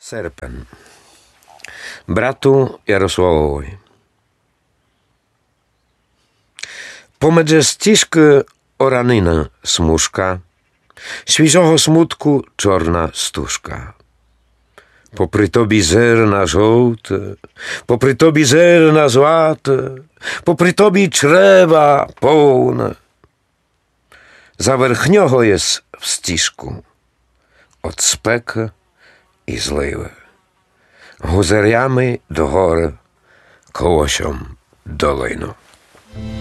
Серпень. Брату Ярославові. Помедзе стіжки оранина смужка, свіжого смутку чорна стужка. Попри тобі зерна жовте, попри тобі зерна злате, попри тобі чрева повне. За верхнього єс в стіжку, от спеки і зливи, гузарями до гори, колосом долину.